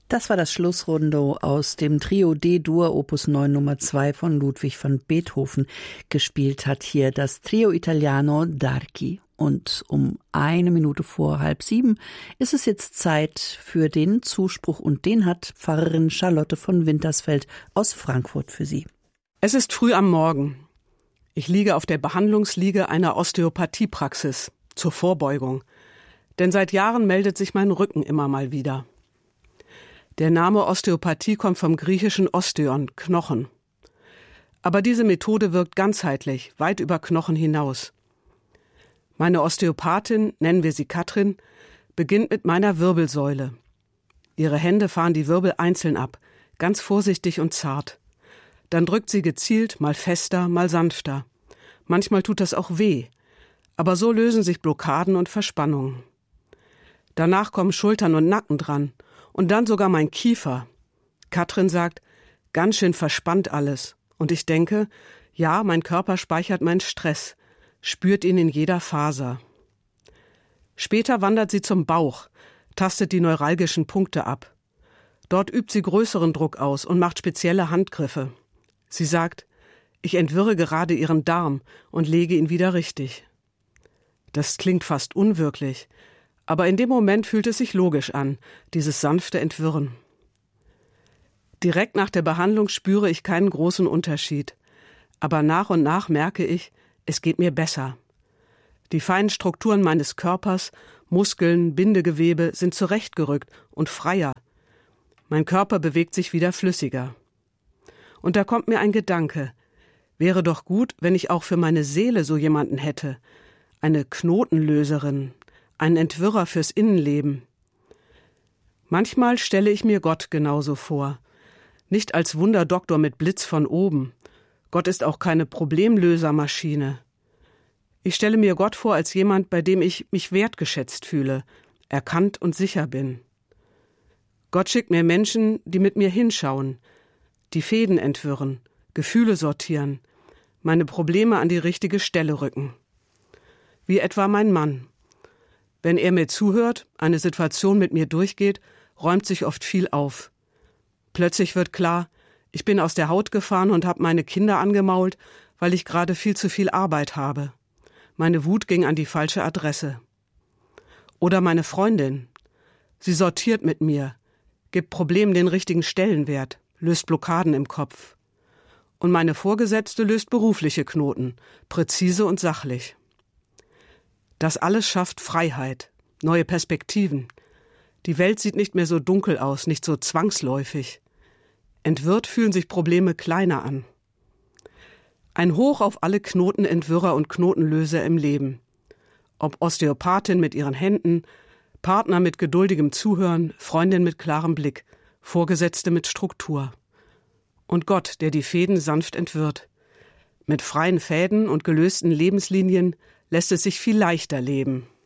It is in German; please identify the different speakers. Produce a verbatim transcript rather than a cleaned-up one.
Speaker 1: Das war das Schlussrondo aus dem Trio D-Dur Opus neun Nummer zwei von Ludwig van Beethoven. Gespielt hat hier das Trio Italiano d'Archi. Und um eine Minute vor halb sieben ist es jetzt Zeit für den Zuspruch. Und den hat Pfarrerin Charlotte von Wintersfeld aus Frankfurt für Sie.
Speaker 2: Es ist früh am Morgen. Ich liege auf der Behandlungsliege einer Osteopathiepraxis zur Vorbeugung. Denn seit Jahren meldet sich mein Rücken immer mal wieder. Der Name Osteopathie kommt vom griechischen Osteon, Knochen. Aber diese Methode wirkt ganzheitlich, weit über Knochen hinaus. Meine Osteopathin, nennen wir sie Katrin, beginnt mit meiner Wirbelsäule. Ihre Hände fahren die Wirbel einzeln ab, ganz vorsichtig und zart. Dann drückt sie gezielt, mal fester, mal sanfter. Manchmal tut das auch weh, aber so lösen sich Blockaden und Verspannungen. Danach kommen Schultern und Nacken dran. Und dann sogar mein Kiefer. Katrin sagt, ganz schön verspannt alles. Und ich denke, ja, mein Körper speichert meinen Stress, spürt ihn in jeder Faser. Später wandert sie zum Bauch, tastet die neuralgischen Punkte ab. Dort übt sie größeren Druck aus und macht spezielle Handgriffe. Sie sagt, ich entwirre gerade ihren Darm und lege ihn wieder richtig. Das klingt fast unwirklich. Aber in dem Moment fühlt es sich logisch an, dieses sanfte Entwirren. Direkt nach der Behandlung spüre ich keinen großen Unterschied. Aber nach und nach merke ich, es geht mir besser. Die feinen Strukturen meines Körpers, Muskeln, Bindegewebe sind zurechtgerückt und freier. Mein Körper bewegt sich wieder flüssiger. Und da kommt mir ein Gedanke. Wäre doch gut, wenn ich auch für meine Seele so jemanden hätte. Eine Knotenlöserin. Ein Entwirrer fürs Innenleben. Manchmal stelle ich mir Gott genauso vor. Nicht als Wunderdoktor mit Blitz von oben. Gott ist auch keine Problemlösermaschine. Ich stelle mir Gott vor als jemand, bei dem ich mich wertgeschätzt fühle, erkannt und sicher bin. Gott schickt mir Menschen, die mit mir hinschauen, die Fäden entwirren, Gefühle sortieren, meine Probleme an die richtige Stelle rücken. Wie etwa mein Mann. Wenn er mir zuhört, eine Situation mit mir durchgeht, räumt sich oft viel auf. Plötzlich wird klar, ich bin aus der Haut gefahren und habe meine Kinder angemault, weil ich gerade viel zu viel Arbeit habe. Meine Wut ging an die falsche Adresse. Oder meine Freundin. Sie sortiert mit mir, gibt Problemen den richtigen Stellenwert, löst Blockaden im Kopf. Und meine Vorgesetzte löst berufliche Knoten, präzise und sachlich. Das alles schafft Freiheit, neue Perspektiven. Die Welt sieht nicht mehr so dunkel aus, nicht so zwangsläufig. Entwirrt fühlen sich Probleme kleiner an. Ein Hoch auf alle Knotenentwirrer und Knotenlöser im Leben. Ob Osteopathin mit ihren Händen, Partner mit geduldigem Zuhören, Freundin mit klarem Blick, Vorgesetzte mit Struktur. Und Gott, der die Fäden sanft entwirrt. Mit freien Fäden und gelösten Lebenslinien lässt es sich viel leichter leben.